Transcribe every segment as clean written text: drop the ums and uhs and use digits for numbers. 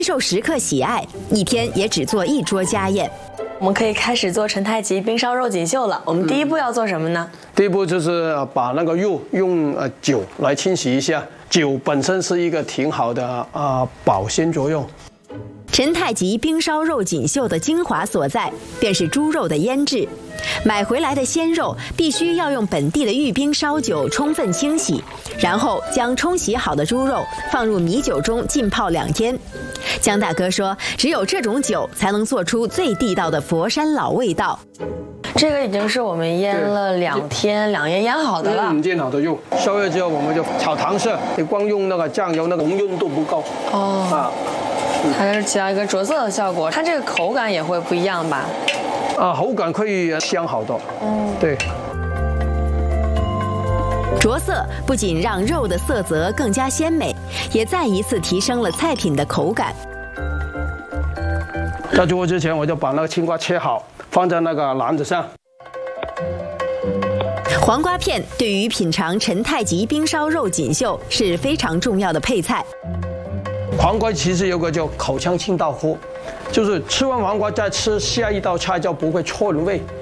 受食客喜爱，一天也只做1桌家宴。 我们可以开始做陈太极冰烧肉锦绣了。我们第一步要做什么呢？ 第一步就是把那个肉用酒来清洗一下，酒本身是一个挺好的保鲜作用。 陈太极冰烧肉锦绣的精华所在，便是猪肉的腌制。买回来的鲜肉必须要用本地的玉冰烧酒充分清洗，然后将冲洗好的猪肉放入米酒中浸泡2天。江大哥说，只有这种酒才能做出最地道的佛山老味道。 这个已经是我们腌了2天2夜腌好的了。 腌好的肉，烧热之后我们就炒糖色，你光用那个酱油那个浓润度不够。 它是起到一个着色的效果，它这个口感也会不一样吧？ 口感可以香好多。对。 着色不仅让肉的色泽更加鲜美，也再一次提升了菜品的口感。 在做之前，我就把那个青瓜切好，放在那个篮子上。 黄瓜片对于品尝陈太极冰烧肉锦绣是非常重要的配菜。 黄瓜其实有个叫口腔清道夫，就是吃完黄瓜再吃下一道菜就不会错了味。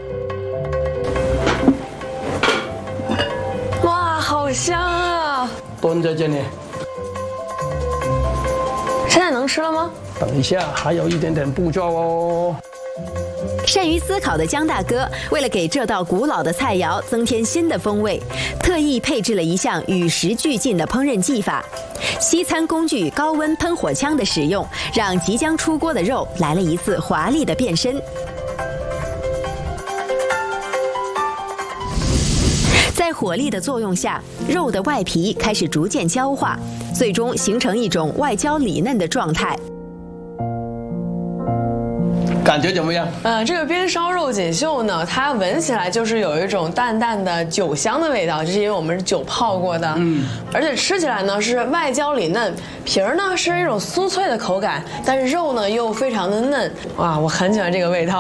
哇，好香啊！ 蹲在这里。 现在能吃了吗？ 等一下，还有一点点步骤哦。 善于思考的江大哥，为了给这道古老的菜肴增添新的风味，特意配置了一项与时俱进的烹饪技法。西餐工具高温喷火枪的使用，让即将出锅的肉来了一次华丽的变身。在火力的作用下，肉的外皮开始逐渐焦化，最终形成一种外焦里嫩的状态。 感觉怎么样？ 这个冰烧肉锦绣呢，它闻起来就是有一种淡淡的酒香的味道，这是因为我们是酒泡过的。而且吃起来呢是外焦里嫩，皮儿呢是一种酥脆的口感，但是肉呢又非常的嫩。哇，我很喜欢这个味道。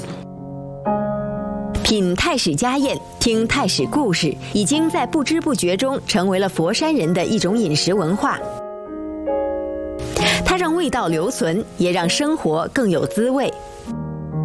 品太史家宴，听太史故事，已经在不知不觉中成为了佛山人的一种饮食文化。它让味道留存，也让生活更有滋味。